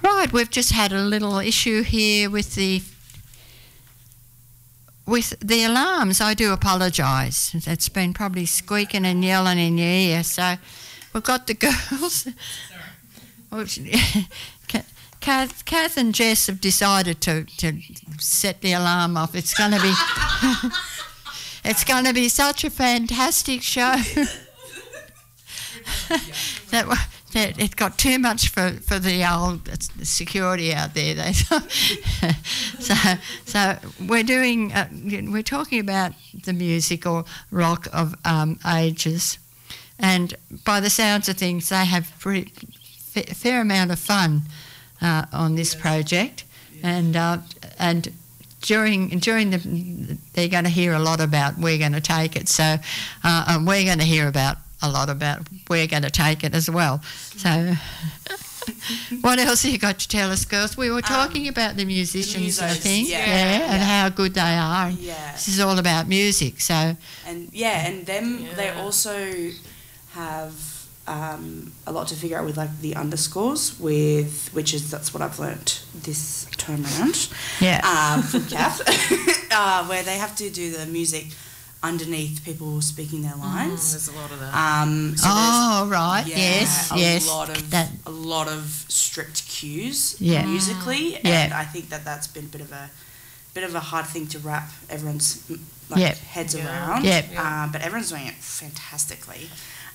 Right, we've just had a little issue here with the alarms. I do apologise. It's been probably squeaking and yelling in your ear. So we've got the girls. Kath and Jess have decided to set the alarm off. It's going to be it's going to be such a fantastic show. that it got too much for the old security out there. So we're talking about the musical rock of ages, and by the sounds of things, they have a fair amount of fun on this project, and during they're going to hear a lot about We're Going to Take It. So we're going to hear about a lot about We're Going to Take It as well. So what else have you got to tell us, girls? We were talking about the musicians, I think, and how good they are. Yeah. This is all about music, so. And they also have a lot to figure out with like the underscores, that's what I've learnt this term around. From Kath, where they have to do the music underneath people speaking their lines. There's a lot of that. Right. Yes. A lot of strict cues musically, Yeah. and I think that's been a bit of a hard thing to wrap everyone's heads around. But everyone's doing it fantastically.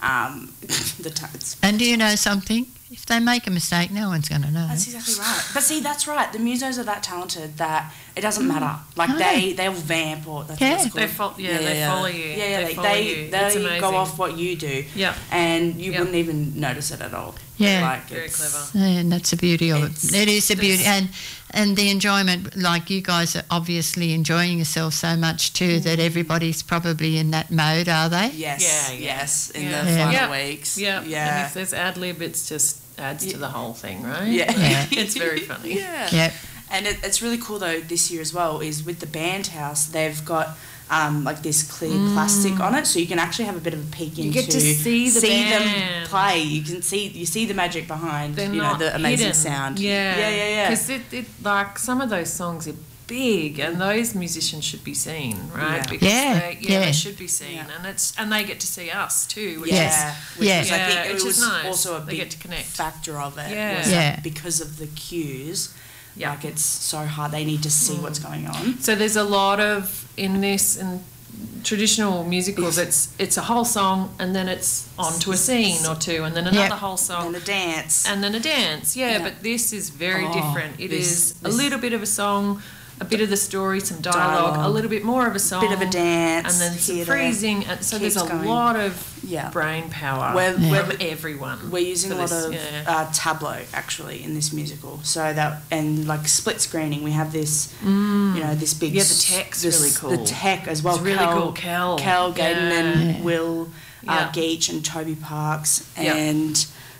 And do you know something? If they make a mistake, no one's going to know. That's exactly right. But see, that's right. The musos are that talented that it doesn't matter. Like they'll vamp or that's what it's called. They follow you. They go off what you do. Yeah. And you wouldn't even notice it at all. Yeah. Like very clever. And that's the beauty of it. It is the beauty. And the enjoyment, like you guys are obviously enjoying yourself so much too that everybody's probably in that mode, are they? Yes. Yes. In the final weeks. Yeah. And if there's ad-lib, it's just adds to the whole thing, right? Yeah. It's very funny. Yeah. And it's really cool though this year as well is with the band house they've got like this clear plastic on it, so you can actually have a bit of a peek into. You get to see them play. You see the magic behind the amazing hidden. sound. Yeah. Because it like some of those songs are big, and those musicians should be seen, right? Yeah. Because they should be seen, and they get to see us too. Which is, I think it which was is nice. also a they big get to connect. factor of it. Yeah. Because of the cues. Yeah. Like it's so hard. They need to see what's going on. So there's a lot of in traditional musicals. It's a whole song and then it's onto a scene or two and then another whole song and a dance But this is very different. It is a little bit of a song, a bit of the story, some dialogue, a little bit more of a song, bit of a dance, and then some freezing. And so there's a lot of brain power from everyone. We're using a lot of tableau actually in this musical, so that and like split screening. We have this, this big. Yeah, the tech's really cool. The tech as well. It's really cool. Cal Gaydon and Will Geach and Toby Parks and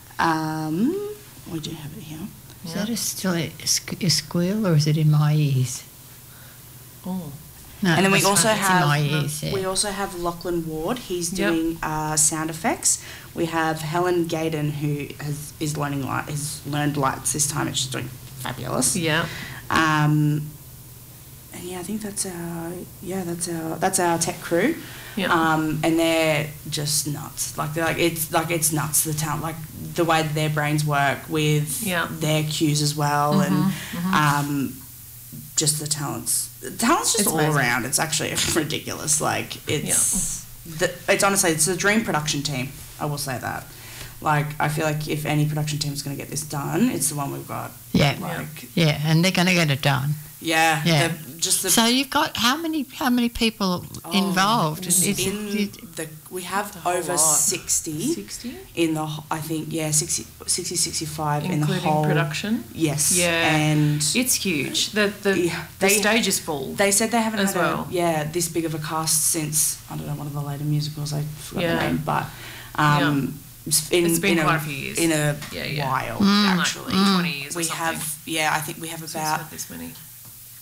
we do have it here. Is that still a squeal or is it in my ears? Oh. No, and then we also have in my ears, we also have Lachlan Ward. He's doing sound effects. We have Helen Gaydon who has learned lights this time and she's doing fabulous. Yeah. And I think that's our tech crew. Yeah. And they're just nuts. It's nuts the talent, like the way that their brains work with their cues as well, and just the talents. The talent's just all around. It's actually ridiculous. Like it's honestly it's a dream production team. I will say that. Like I feel like if any production team is going to get this done, it's the one we've got. Yeah. And they're going to get it done. Yeah. So you've got how many people involved? We have over 60 in the I think 60 65 including in the whole production. Yes. Yeah. And it's huge. The stage is full. They said they haven't had this big of a cast since I don't know one of the later musicals. I forgot the name, but it's been quite a few years. In a while, actually. Like 20 years we or something. I think we have about this many.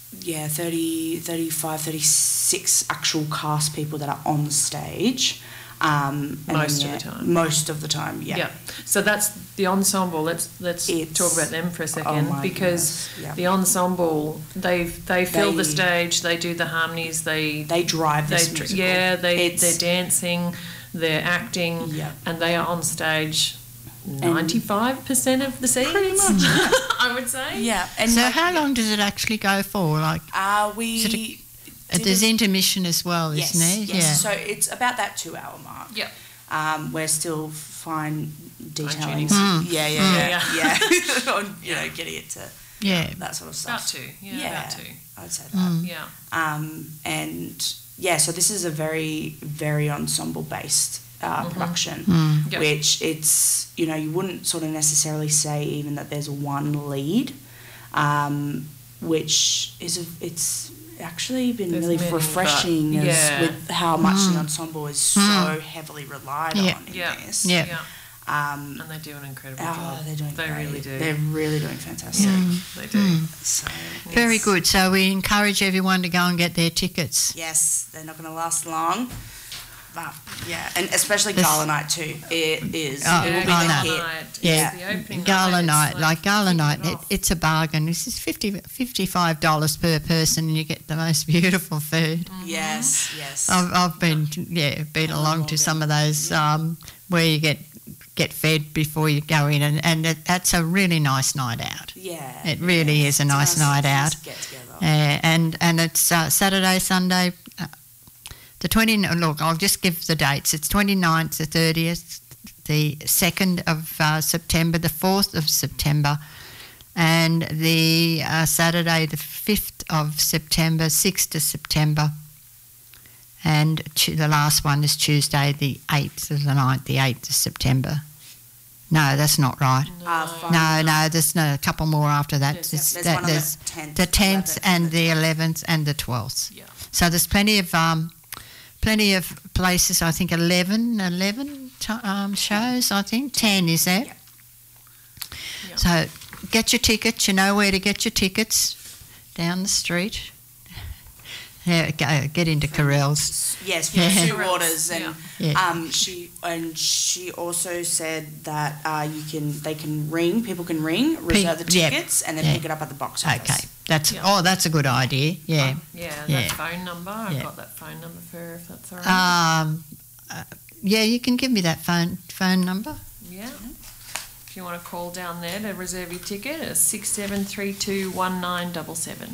30, 35, 36 actual cast people that are on the stage. Most of the time. Most of the time, yeah. Yeah. So that's the ensemble. Let's talk about them for a second, because the ensemble they fill the stage, they do the harmonies, they drive this musical. Yeah, they're dancing, they're acting, and they are on stage 95% of the scenes. Pretty much, I would say. Yeah. And so how long does it actually go for? Like there's intermission as well, isn't there? Yes. Yeah. So it's about that 2-hour mark. Yep. We're still fine detailing. Yeah. On, getting it to that sort of stuff. About two. I'd say that. Yeah. And so this is a very, very ensemble based production, which it's, you wouldn't sort of necessarily say even that there's one lead, which it's actually been really refreshing with how much the ensemble is so heavily relied on in this. Yeah. And they do an incredible job. They're doing They great. really do. They're really doing fantastic. They do. So, Very good. So we encourage everyone to go and get their tickets. yes, they're not going to last long. But, and especially Gala Night too. It is. Oh, it will be Gala the Night. hit. Yeah, The opening Gala night, night, Gala night, it's a bargain. This is $55 per person, and you get the most beautiful food. Yes. I've been along to some of those where you get fed before you go in, and that's a really nice night out. Yeah. It really is a nice night out. Get together. And it's Saturday, Sunday. Look, I'll just give the dates. It's 29th, the 30th, the 2nd of September, the 4th of September, and the Saturday, the 5th of September, 6th of September, and the last one is Tuesday, the 8th of the 9th, the 8th of September. No, that's not right. No, there's a couple more after that. There's one on the 10th. The 10th and the 11th and the 12th. Yeah. So there's plenty of places. I think 11 shows, I think. 10 is there. Yeah. So get your tickets. You know where to get your tickets. Down the street. Get into Correll's. Yes, from Two Waters, and Yeah. she also said that they can ring. People can ring, reserve the tickets, and then pick it up at the box office. Okay, that's a good idea. Yeah. That phone number. I've got that phone number for her, if that's all right. You can give me that phone number. Yeah. If you want to call down there to reserve your ticket, it's 67321977.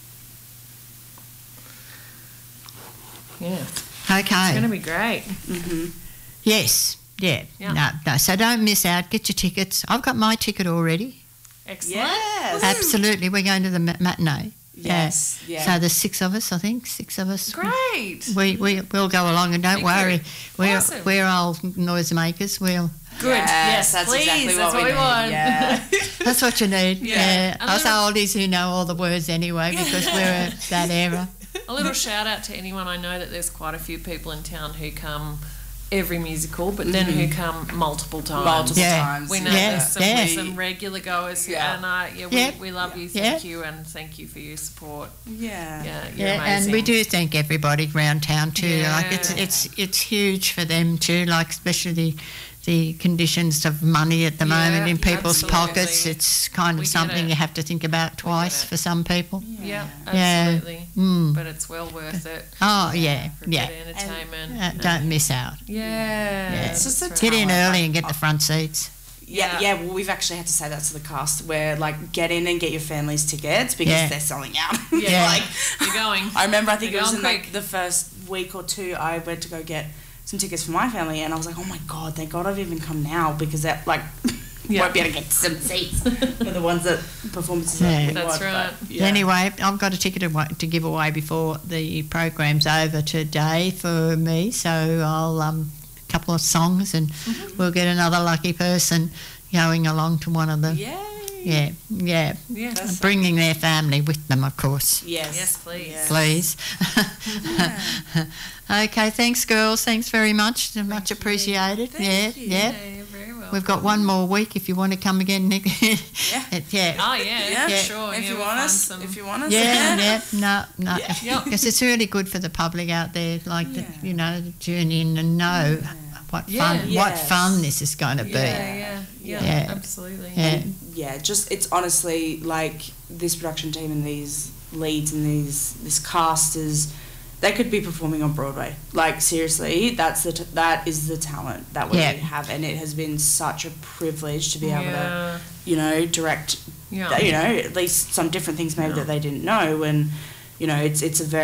Yeah. Okay. It's going to be great. Mm-hmm. Yes. Yeah. Yeah. No. So don't miss out. Get your tickets. I've got my ticket already. Excellent. Yes. Absolutely. We're going to the matinee. Yes. Yeah. So there's 6 of us, I think. 6 of us. Great. We'll go along, and don't worry. Awesome. We're old noisemakers. We'll. Good. Yes, that's please. exactly That's what we need. want. Yeah. That's what you need. Yeah. And Us oldies who know all the words anyway, because we're at that era. A little shout out to anyone. I know that there's quite a few people in town who come every musical, but then who come multiple times. Times. We know there's some regular goers, and we love you. Thank you, and thank you for your support. Yeah. You're amazing. And we do thank everybody around town too. Yeah. Like it's huge for them too. Like especially the conditions of money at the moment in people's pockets. It's kind of something you have to think about twice for some people. Yeah, absolutely. Mm. But it's well worth it. Oh yeah, For yeah. good entertainment. Don't miss out. Yeah. It's just a Get in talent, early and get the front seats. Yeah. Well, we've actually had to say that to the cast, where like get in and get your family's tickets because they're selling out. Yeah. Like You're going. I remember, I think You're it was in going like the first week or two, I went to go get some tickets for my family, and I was like, oh my god, thank God I've even come now, because that like won't be able to get some seats for the ones that performances that we That's want. right. But, yeah. Anyway, I've got a ticket to give away before the program's over today for me, so I'll a couple of songs, and we'll get another lucky person going along to one of the. Yay. Yeah. Yes. Bringing their family with them, of course. Yes, please. Yes. Please. Okay, thanks, girls. Thanks very much. Much appreciated. Thank you. Yeah. You're very welcome. we've got one more week if you want to come again, Nick. Yeah. Yeah. Oh, yeah, sure. If you want us. If you want us. Yeah, no. Because it's really good for the public out there, like, you know, to tune in and know what fun this is going to be. Yeah, absolutely. Yeah, just it's honestly like this production team and these leads and this cast they could be performing on Broadway. Like, seriously, that is the talent that we have, and it has been such a privilege to be able to, you know, direct, you know, at least some different things maybe that they didn't know, and you know, it's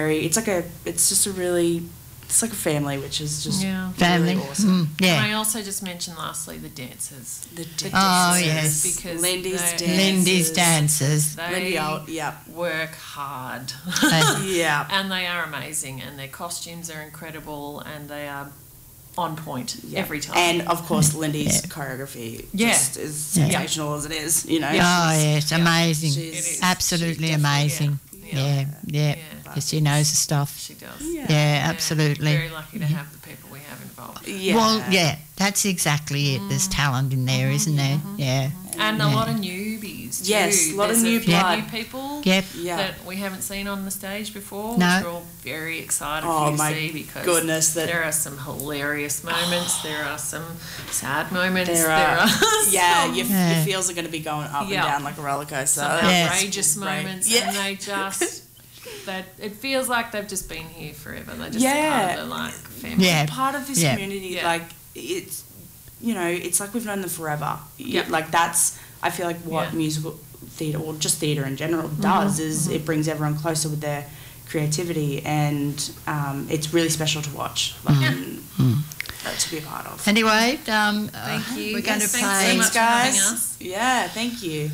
like a family, which is just really awesome. And I also just mentioned lastly the dancers. The dancers. Oh, yes. Because Lindy's dancers. They work hard. And they are amazing, and their costumes are incredible, and they are on point every time. And of course Lindy's choreography just is sensational as it is, you know. It's amazing. It's absolutely amazing. Because she knows the stuff. She does. Absolutely. Very lucky to have the people we have involved. Well, that's exactly it. There's talent in there, isn't there? And a lot of newbies too. Yes, a lot of new blood. New people that we haven't seen on the stage before, no. which we're all very excited for you to see, because there are some hilarious moments, there are some sad moments, there are your feels are going to be going up and down like a roller coaster. Some outrageous moments, and they just... it feels like they've just been here forever. They're just part of the family. They're part of this community. Like, it's, you know, it's like we've known them forever. Like, that's, I feel like what musical theatre, or just theatre in general, does is it brings everyone closer with their creativity, and it's really special to watch. Like, to be a part of. Anyway, thank you. We're going to play. Thanks, guys. Yeah, thank you.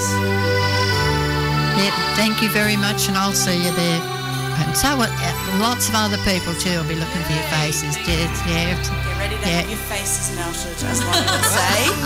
Thank you very much, and I'll see you there. And so lots of other people too will be looking for your faces. Get ready to have your faces melted, as one would say.